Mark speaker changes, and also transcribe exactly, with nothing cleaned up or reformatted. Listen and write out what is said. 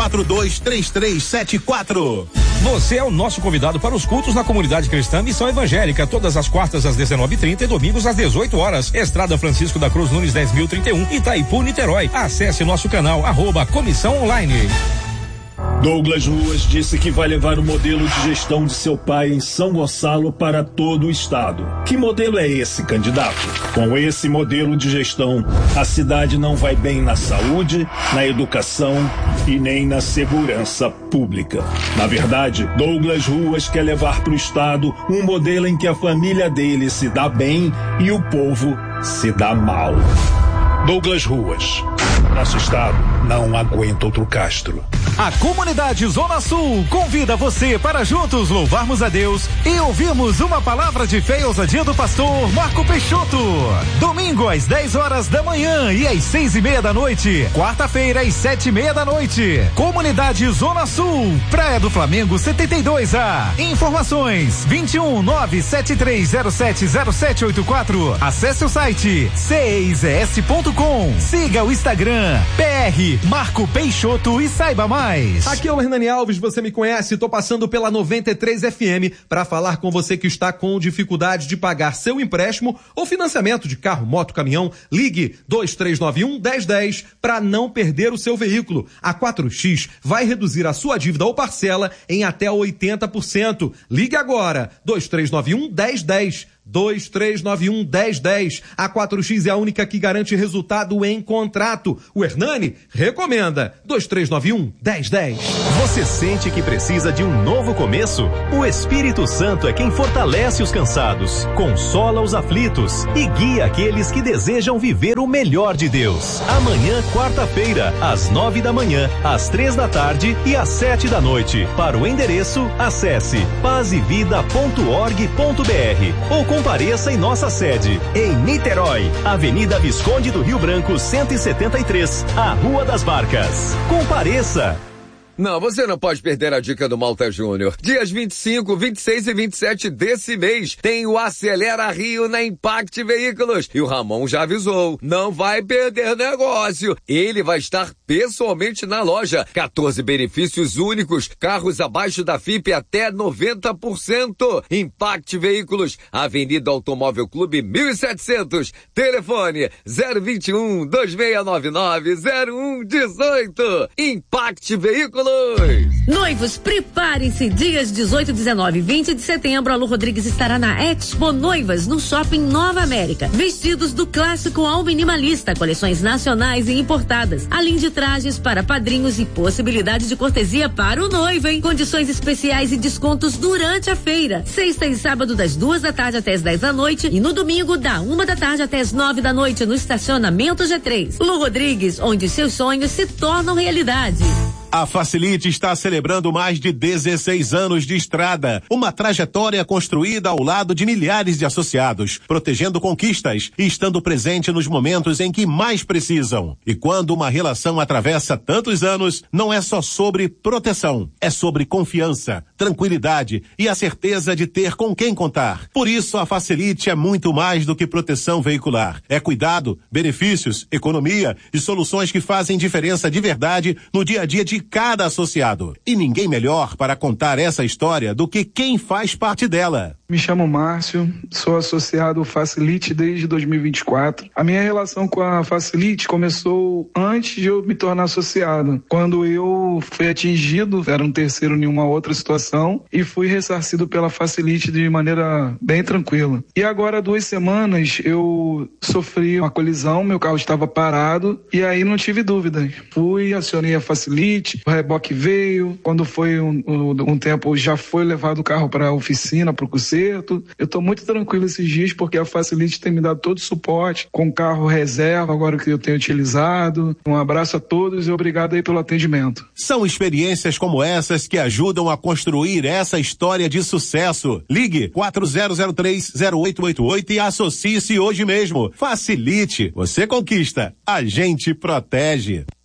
Speaker 1: quatro dois três três sete quatro.
Speaker 2: Você é o nosso convidado para os cultos na comunidade cristã Missão Evangélica, todas as quartas às dezenove e trinta e domingos às dezoito horas. Estrada Francisco da Cruz Nunes dez mil e trinta e um, Itaipu, Niterói. Acesse nosso canal arroba Comissão Online.
Speaker 3: Douglas Ruas disse que vai levar o modelo de gestão de seu pai em São Gonçalo para todo o estado. Que modelo é esse, candidato? Com esse modelo de gestão, a cidade não vai bem na saúde, na educação e nem na segurança pública. Na verdade, Douglas Ruas quer levar para o estado um modelo em que a família dele se dá bem e o povo se dá mal. Douglas Ruas. Nosso estado não aguenta outro Castro.
Speaker 4: A comunidade Zona Sul convida você para juntos louvarmos a Deus e ouvirmos uma palavra de fé e ousadia do pastor Marco Peixoto. Domingo às dez horas da manhã e às seis e meia da noite. Quarta-feira às sete e meia da noite. Comunidade Zona Sul, Praia do Flamengo setenta e dois A. Informações vinte e um nove sete três zero sete zero sete oito quatro. Acesse o site c e z s ponto com. Siga o Instagram P R Marco Peixoto e saiba mais.
Speaker 5: Aqui é o Hernani Alves, você me conhece, tô passando pela noventa e três F M para falar com você que está com dificuldade de pagar seu empréstimo ou financiamento de carro, moto, caminhão. Ligue dois três nove um, um zero um zero para não perder o seu veículo. A quatro X vai reduzir a sua dívida ou parcela em até oitenta por cento. Ligue agora, dois três nove um, um zero um zero. dois três nove um, um zero um zero. A quatro X é a única que garante resultado em contrato. O Hernani recomenda. dois três nove um, um zero um zero.
Speaker 6: Você sente que precisa de um novo começo? O Espírito Santo é quem fortalece os cansados, consola os aflitos e guia aqueles que desejam viver o melhor de Deus. Amanhã, quarta-feira, às nove da manhã, às três da tarde e às sete da noite. Para o endereço, acesse paz e vida ponto org ponto b r ou compareça em nossa sede, em Niterói, Avenida Visconde do Rio Branco, cento e setenta e três, a Rua das Barcas. Compareça!
Speaker 7: Não, você não pode perder a dica do Malta Júnior. Dias vinte e cinco, vinte e seis e vinte e sete desse mês tem o Acelera Rio na Impact Veículos. E o Ramon já avisou, não vai perder negócio. Ele vai estar pessoalmente na loja. quatorze benefícios únicos, carros abaixo da F I P até noventa por cento. Impact Veículos, Avenida Automóvel Clube mil e setecentos. Telefone zero vinte e um, dois seis nove nove, zero um um oito. Impact Veículos.
Speaker 8: Noivos, preparem-se. Dias dezoito, dezenove e vinte de setembro, a Lu Rodrigues estará na Expo Noivas, no Shopping Nova América. Vestidos do clássico ao minimalista, coleções nacionais e importadas, além de trajes para padrinhos e possibilidade de cortesia para o noivo, em condições especiais e descontos durante a feira. Sexta e sábado, das duas da tarde até as dez da noite, e no domingo, da uma da tarde até as nove da noite, no estacionamento G três. Lu Rodrigues, onde seus sonhos se tornam realidade.
Speaker 1: A Facilite está celebrando mais de dezesseis anos de estrada, uma trajetória construída ao lado de milhares de associados, protegendo conquistas e estando presente nos momentos em que mais precisam. E quando uma relação atravessa tantos anos, não é só sobre proteção, é sobre confiança, tranquilidade e a certeza de ter com quem contar. Por isso, a Facilite é muito mais do que proteção veicular. É cuidado, benefícios, economia e soluções que fazem diferença de verdade no dia a dia de cada associado. E ninguém melhor para contar essa história do que quem faz parte dela.
Speaker 9: Me chamo Márcio, sou associado ao Facilite desde dois mil e vinte e quatro. A minha relação com a Facilite começou antes de eu me tornar associado. Quando eu fui atingido, era um terceiro em uma outra situação, e fui ressarcido pela Facilite de maneira bem tranquila. E agora, há duas semanas, eu sofri uma colisão, meu carro estava parado, e aí não tive dúvidas. Fui, acionei a Facilite, o reboque veio, quando foi um, um, um tempo, já foi levado o carro para a oficina, para o conserto. Eu estou muito tranquilo esses dias porque a Facilite tem me dado todo o suporte com carro reserva, agora que eu tenho utilizado. Um abraço a todos e obrigado aí pelo atendimento.
Speaker 1: São experiências como essas que ajudam a construir essa história de sucesso. Ligue quatro zero zero três zero oito oito oito e associe-se hoje mesmo. Facilite, você conquista, a gente protege.